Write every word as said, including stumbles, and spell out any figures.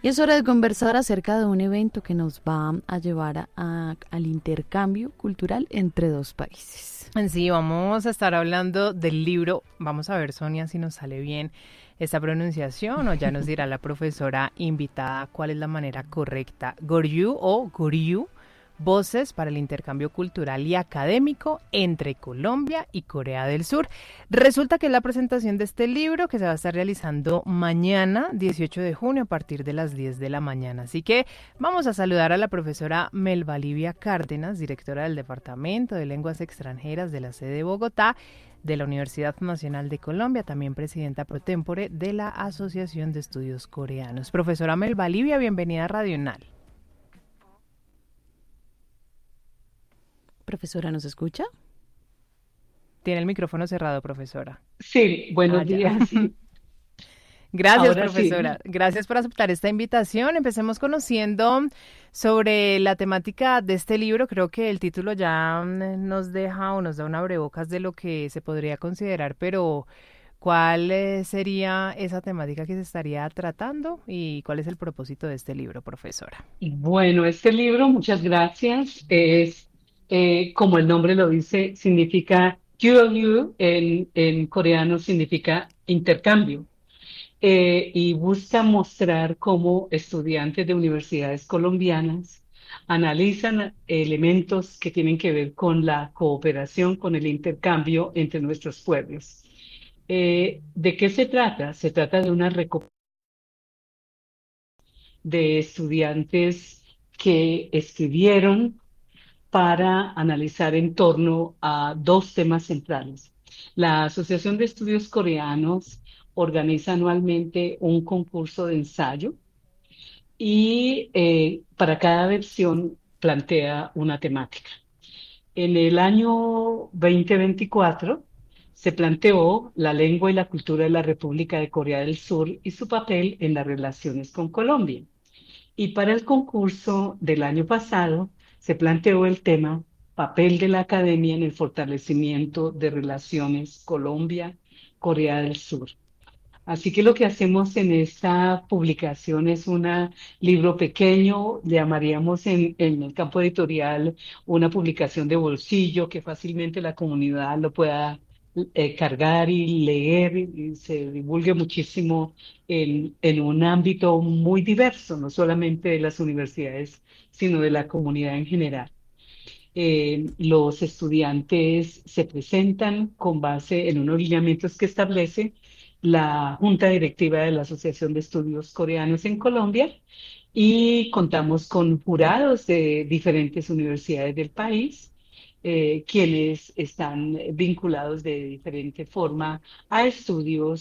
Y es hora de conversar acerca de un evento que nos va a llevar a- a- al intercambio cultural entre dos países. Sí, vamos a estar hablando del libro. Vamos a ver, Sonia, si nos sale bien esta pronunciación o ya nos dirá la profesora invitada cuál es la manera correcta. Goryeo o Goryeo, Voces para el intercambio cultural y académico entre Colombia y Corea del Sur. Resulta que es la presentación de este libro que se va a estar realizando mañana, dieciocho de junio, a partir de las diez de la mañana. Así que vamos a saludar a la profesora Melba Livia Cárdenas, directora del Departamento de Lenguas Extranjeras de la sede de Bogotá, de la Universidad Nacional de Colombia, también presidenta pro tempore de la Asociación de Estudios Coreanos. Profesora Melba Livia, bienvenida a Radio Unal. Profesora, ¿nos escucha? Tiene el micrófono cerrado, profesora. Sí, Ah, buenos ya. días. Sí, Gracias, ahora profesora. sí. Gracias por aceptar esta invitación. Empecemos conociendo sobre la temática de este libro. Creo que el título ya mm, nos deja o nos da un abrebocas de lo que se podría considerar, pero ¿cuál eh, sería esa temática que se estaría tratando y cuál es el propósito de este libro, profesora? Bueno, este libro, muchas gracias, es, eh, como el nombre lo dice, significa Gyulyu, en, en coreano significa intercambio, eh, y busca mostrar cómo estudiantes de universidades colombianas analizan elementos que tienen que ver con la cooperación, con el intercambio entre nuestros pueblos. Eh, ¿de qué se trata? Se trata de una recopilación de estudiantes que escribieron para analizar en torno a dos temas centrales. La Asociación de Estudios Coreanos organiza anualmente un concurso de ensayo y eh, para cada versión plantea una temática. En el año dos mil veinticuatro se planteó la lengua y la cultura de la República de Corea del Sur y su papel en las relaciones con Colombia. Y para el concurso del año pasado se planteó el tema papel de la academia en el fortalecimiento de relaciones Colombia-Corea del Sur. Así que lo que hacemos en esta publicación es un libro pequeño, llamaríamos en, en el campo editorial una publicación de bolsillo que fácilmente la comunidad lo pueda eh, cargar y leer y se divulgue muchísimo en, en un ámbito muy diverso, no solamente de las universidades, sino de la comunidad en general. Eh, los estudiantes se presentan con base en unos lineamientos que establece la Junta Directiva de la Asociación de Estudios Coreanos en Colombia y contamos con jurados de diferentes universidades del país, eh, quienes están vinculados de diferente forma a estudios